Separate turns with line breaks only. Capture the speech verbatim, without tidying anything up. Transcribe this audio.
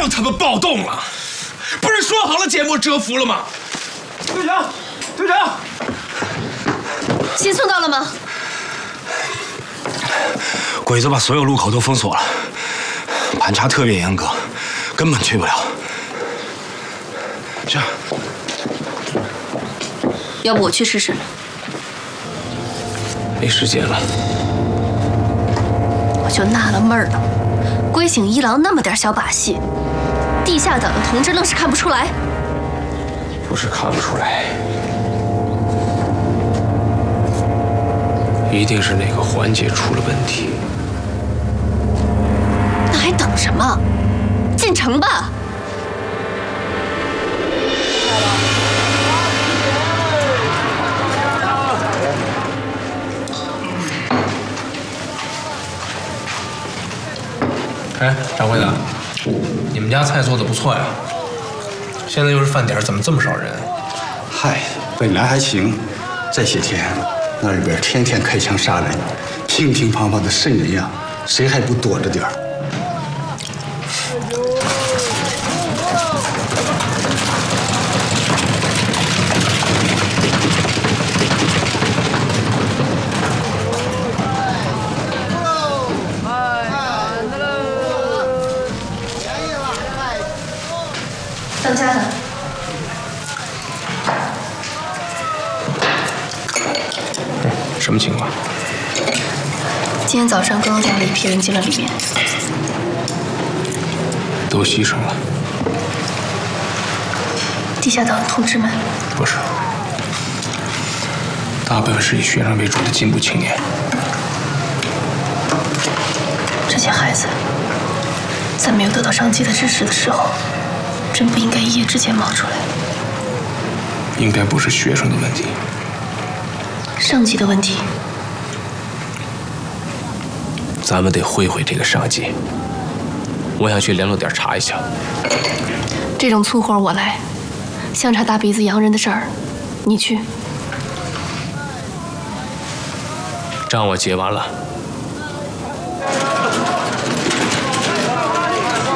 让他们暴动了！不是说好了缄默蛰伏了吗？队长，队长，
新村到了吗？
鬼子把所有路口都封锁了，盘查特别严格，根本去不了。这样，
要不我去试试？
没时间了。
我就纳了闷了，龟井一郎那么点小把戏，地下党的同志愣是看不出来。
不是看不出来，一定是哪个环节出了问题。
那还等什么？进城吧！
哎，掌柜的，你们家菜做的不错呀。现在又是饭点，怎么这么少人？
嗨，本来还行，这些天那里边天天开枪杀人，乒乒乓乓的瘆人呀，谁还不躲着点儿？
当家的。
什么情况？
今天早上刚刚带了一批人进了里面，
都牺牲了。
地下党的同志们？
不是，大部分是以学生为主的进步青年。
这些孩子在没有得到上级的支持的时候，真不应该一夜之间冒出来。
应该不是学生的问题，
上级的问题。
咱们得会会这个上级。我想去联络点查一下。
这种粗活我来，像查大鼻子洋人的事儿，你去。
账我结完了。